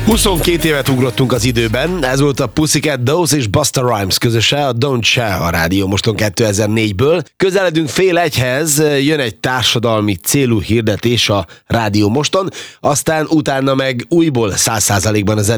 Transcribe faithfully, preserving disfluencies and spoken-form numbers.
huszonkét évet ugrottunk az időben, ez volt a Pussycat Dolls és Busta Rhymes közöse, a Don't Share a Rádió Moston kétezer-négyből. Közeledünk fél egyhez, jön egy társadalmi célú hirdetés a Rádió Moston, aztán utána meg újból száz százalékban a